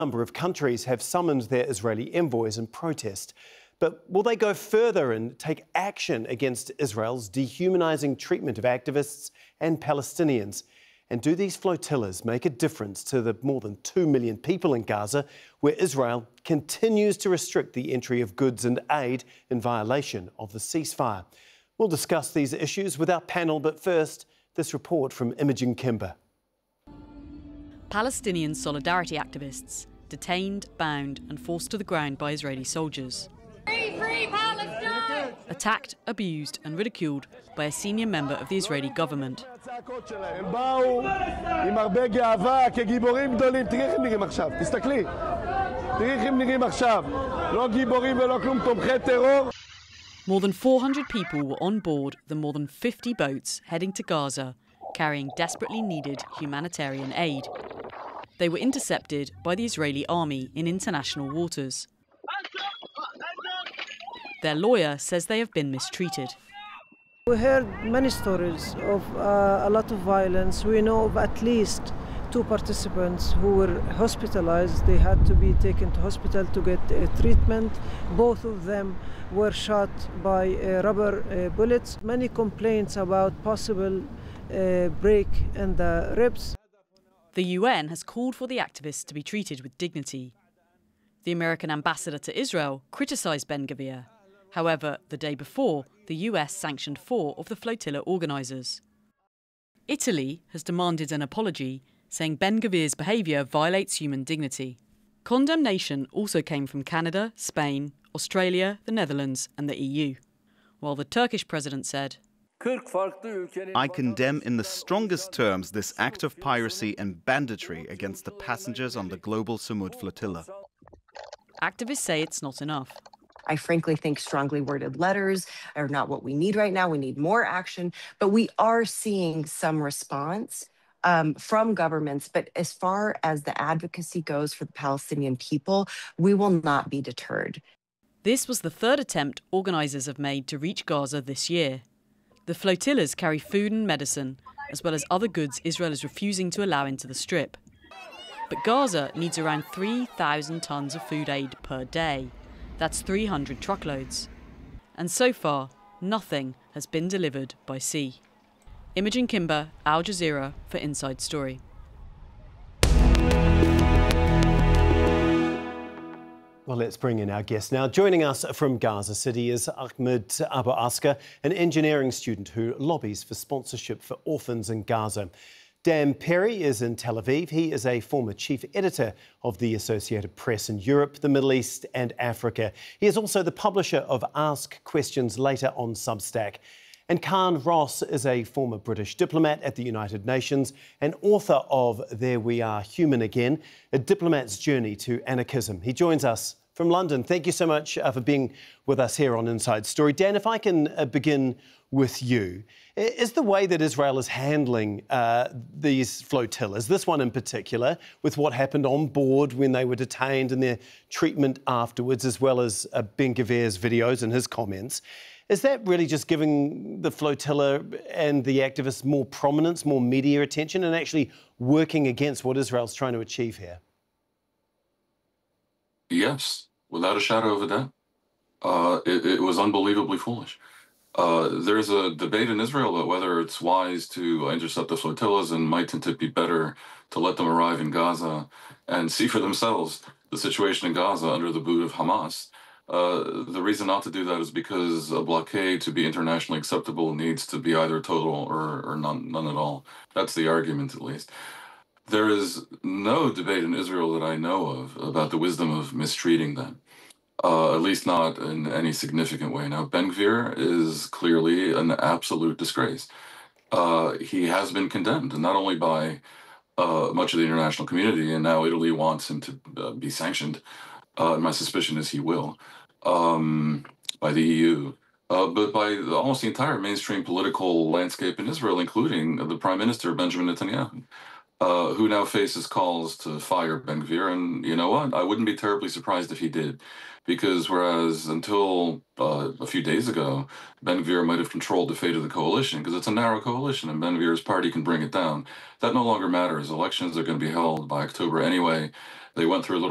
A number of countries have summoned their Israeli envoys in protest. But will they go further and take action against Israel's dehumanising treatment of activists and Palestinians? And do these flotillas make a difference to the more than 2 million people in Gaza, where Israel continues to restrict the entry of goods and aid in violation of the ceasefire? We'll discuss these issues with our panel, but first, this report from Imogen Kimber. Palestinian solidarity activists detained, bound and forced to the ground by Israeli soldiers. Free, free Palestine! Attacked, abused and ridiculed by a senior member of the Israeli government. More than 400 people were on board the more than 50 boats heading to Gaza, carrying desperately needed humanitarian aid. They were intercepted by the Israeli army in international waters. Their lawyer says they have been mistreated. We heard many stories of a lot of violence. We know of at least 2 participants who were hospitalized. They had to be taken to hospital to get treatment. Both of them were shot by rubber bullets. Many complaints about possible break in the ribs. The UN has called for the activists to be treated with dignity. The American ambassador to Israel criticised Ben-Gvir. However, the day before, the US sanctioned 4 of the flotilla organisers. Italy has demanded an apology, saying Ben-Gvir's behaviour violates human dignity. Condemnation also came from Canada, Spain, Australia, the Netherlands and the EU. While the Turkish president said, I condemn in the strongest terms this act of piracy and banditry against the passengers on the global Sumud flotilla. Activists say it's not enough. I frankly think strongly worded letters are not what we need right now. We need more action, but we are seeing some response from governments. But as far as the advocacy goes for the Palestinian people, we will not be deterred. This was the 3rd attempt organisers have made to reach Gaza this year. The flotillas carry food and medicine, as well as other goods Israel is refusing to allow into the Strip. But Gaza needs around 3,000 tonnes of food aid per day. That's 300 truckloads. And so far, nothing has been delivered by sea. Imogen Kimber, Al Jazeera for Inside Story. Well, let's bring in our guest now. Joining us from Gaza City is Ahmed Abu Asker, an engineering student who lobbies for sponsorship for orphans in Gaza. Dan Perry is in Tel Aviv. He is a former chief editor of the Associated Press in Europe, the Middle East and Africa. He is also the publisher of Ask Questions Later on Substack. And Khan Ross is a former British diplomat at the United Nations and author of There We Are Human Again, a diplomat's journey to anarchism. He joins us from London. Thank you so much for being with us here on Inside Story. Dan, if I can begin with you. Is the way that Israel is handling these flotillas, this one in particular, with what happened on board when they were detained and their treatment afterwards, as well as Ben-Gvir's videos and his comments, is that really just giving the flotilla and the activists more prominence, more media attention, and actually working against what Israel's trying to achieve here? Yes, without a shadow of a doubt. It was unbelievably foolish. There's a debate in Israel about whether it's wise to intercept the flotillas, and mightn't it be better to let them arrive in Gaza and see for themselves the situation in Gaza under the boot of Hamas. The reason not to do that is because a blockade, to be internationally acceptable, needs to be either total or none at all. That's the argument, at least. There is no debate in Israel that I know of about the wisdom of mistreating them. At least not in any significant way. Now, Ben-Gvir is clearly an absolute disgrace. He has been condemned, and not only by much of the international community, and now Italy wants him to be sanctioned. My suspicion is he will, by the EU, but by almost the entire mainstream political landscape in Israel, including the Prime Minister, Benjamin Netanyahu, who now faces calls to fire Ben-Gvir. And you know what? I wouldn't be terribly surprised if he did. Because whereas until a few days ago, Ben-Gvir might have controlled the fate of the coalition, because it's a narrow coalition and Ben-Gvir's party can bring it down, that no longer matters. Elections are going to be held by October anyway. They went through a little